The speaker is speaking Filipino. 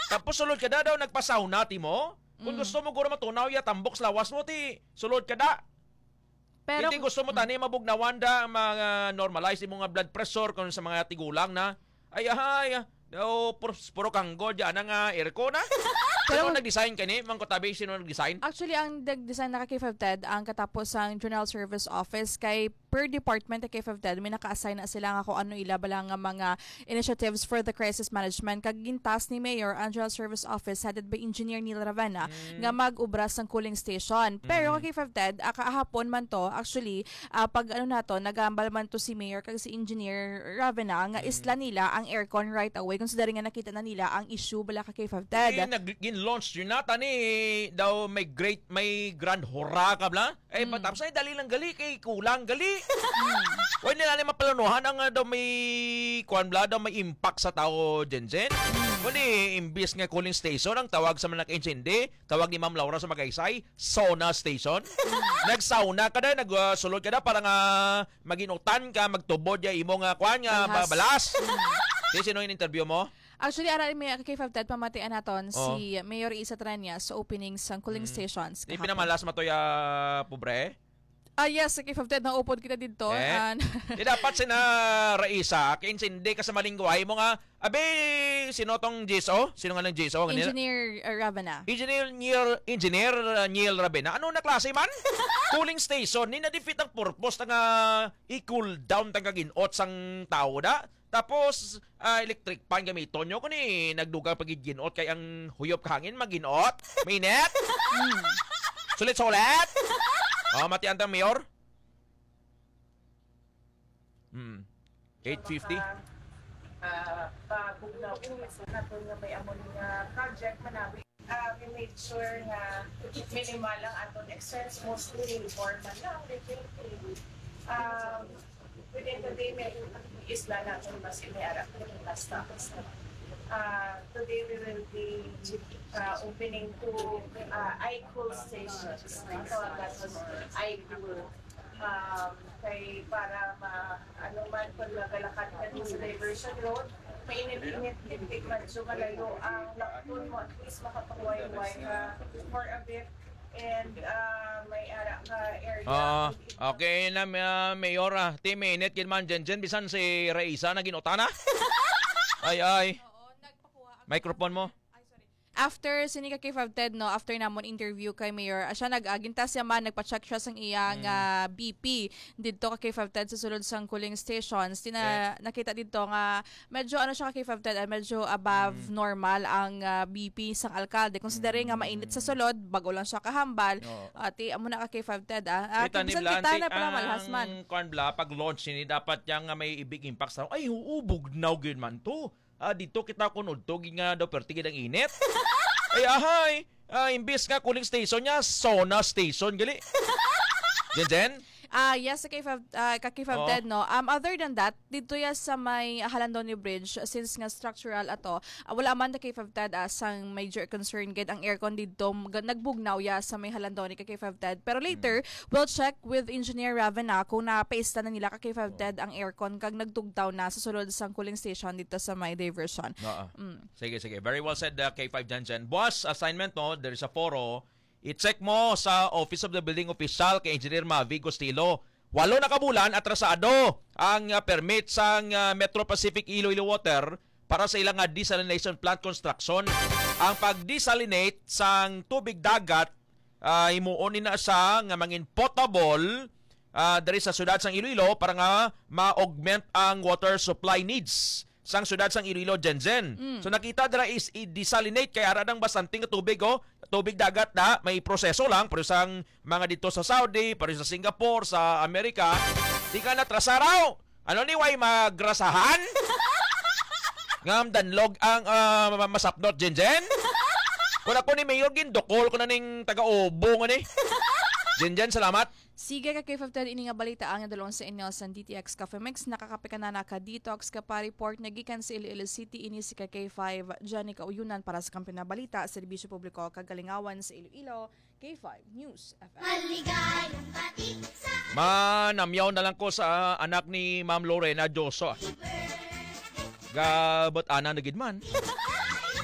Tapos sulod ka daw nagpasauna ti mo. Kung gusto mo guro matunaw ya tambok sa lawas mo ti sulod ka da. Pero Hindi gusto mo tani mabugnawan da mga normalize mo nga blood pressure kung sa mga tigulang na ay puro kanggo dyan nga aircon na. Sino nag-design ka ni? Mang Kotabi, sino nag-design? actually, ang nag-design na kay Ted, ang katapos ang General Service Office, kay per department kay Ted, may naka-assign na sila nga kung ano ila balang nga mga initiatives for the crisis management. Kagintas ni Mayor, ang General Service Office, headed by Engineer Neil Ravena, nga mag-ubras ng cooling station. Pero kay Ted, kahapon man to, actually, pag ano na to, nagambal man to si Mayor kag si Engineer Ravena, nga isla nila ang aircon right away. Considering nga nakita na nila ang issue bala kay Ted. Gin-launch yun nata ni daw may grand hurra ka bla. Tapos ay dali lang gali kay kulang gali. Huwag nila na maplanuhan ang daw may kuan bla, daw may impact sa tao Jensen. Kundi imbis nga cooling station ang tawag sa mga naka-insindi, tawag ni Ma'am Laura sa Magaysay, sauna station. Nagsauna ka na, nagsulod ka na para nga maginutan ka, magtubod ya imo nga kuan nga balas. Sino yung interview mo? Actually, may kay Ted pamatian naton si Mayor Isa Trania sa opening sa cooling stations. Di pinamalas mo to ya pobre? Yes, kay Ted na upod kita dito. Di dapat sina Raisa, kinsindi ka sa malingguay mo nga, sino tong JSO? Sino nga ng JSO? Engineer Ravena. Engineer Neil Ravena. Ano na klase man? Cooling station, ni na-defeat ang purpose nga i-cool down tang kaginot sang tao da. Tapos, electric pan gamiton nyo. Kuni, nagdugang pag-ginot kay ang huyop kahangin, maginot. Mainit. Sulit-sulit. Mati ang mayor. 850. Pagugnaw sa nato nga may amon nga project manabi. We made sure nga minimal ang aton expense, mostly formal lang. Within the day, may isla natin mas iniarap ng last topics. Today we will be opening two iCool stations. Tawag natin iCool. Kay para ano man pag nagalakad ka din sa diversion road, mainit-init medyo malayo ang lakton mo, at least makapawayway for a bit. And may ara ka area. Okay na, Mayor. 10 minute kin man dyan. Bisan si Raisa na ginutana. Ay. Microphone mo. After sinika kay Ted, no, after namon interview kay Mayor, siya nag-agintas siya man, nagpa-check siya sang iyang BP dito kay Ted sa sulod sang cooling stations. Nakita dito nga medyo ano siya kay Ted, medyo above normal ang BP sang alkalde. Considering nga mainit sa sulod, bago lang siya kahambal. Ati amo na kay Ted Bisan kita na pala malhas man. Ang kanbla pag launch ni dapat yang may big impact sa ay ubugnaw gyud man to. Dito kita kunod to nga daw pertigid ang init. Imbis nga cooling station niya, sauna station gali. Jen? Yes, kay Ted, no. Other than that, dito ya sa may Halandoni Bridge, since nga structural ato, wala man na kay Ted sang major concern gid ang aircon dito, nagbugnaw ya sa may Halandoni kay Ted. Pero later, we'll check with Engineer Ravena kung napaista na nila kay Ted ang aircon kag nagtugtaw na sa sulod sang cooling station dito sa may diversion. Sige. Very well said, K5 Jansen. Boss, assignment no, there is a foro. I-check mo sa Office of the Building Official kay Engineer Mavi Costillo. 8 na kabulan, atrasado ang permit sang Metro Pacific Iloilo Water para sa ilang desalination plant construction. Ang pag-desalinate sang tubig dagat, himuon na sa nga mangin potable dari sa syudad sang Iloilo para nga ma-augment ang water supply needs sang syudad sang Iloilo, Jensen. So nakita dira is i-desalinate kay ara nang basanting tubig tubig dagat na may proseso lang pero sang mga dito sa Saudi, pero sa Singapore, sa Amerika, di ka natrasa raw. Ano ni way magrasahan? Ngam danlog ang masapnot, Jensen. Kung ako ni Mayor dokol ko na ning taga-obo nga ni. Jensen, salamat. Sige ka kay Ted, ini nga balita ang dalawang sa inyo sa DTX Cafe Mix. Nakakape ka na naka-detox ka pa report nagikan sa Iloilo City. Ini si K5 Johnny Kauyunan para sa kampi na balita, serbisyo publiko kagalingawan sa Iloilo, K5 News FM. Manamyaw na lang ko sa anak ni Ma'am Lorena Joso. Gabot ana na gid man.